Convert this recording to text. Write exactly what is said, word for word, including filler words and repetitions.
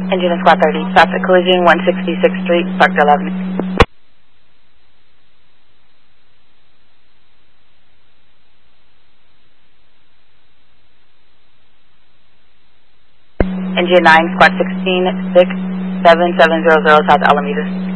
Engine and Squad thirty, stopped at collision, one sixty-sixth Street, Parkdale Avenue. Engine nine, Squad sixteen, six seven seven zero zero, South Alameda.